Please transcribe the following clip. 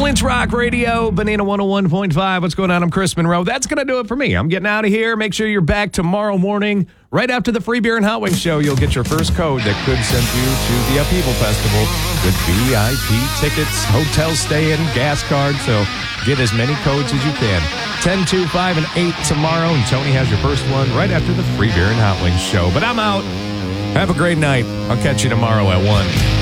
Flint's Rock Radio, Banana 101.5. What's going on? I'm Chris Monroe. That's going to do it for me. I'm getting out of here. Make sure you're back tomorrow morning. Right after the Free Beer and Hot Wings show, you'll get your first code that could send you to the Upheaval Festival with VIP tickets, hotel stay, and gas card. So get as many codes as you can. 10, 2, 5, and 8 tomorrow. And Tony has your first one right after the Free Beer and Hot Wings show. But I'm out. Have a great night. I'll catch you tomorrow at 1.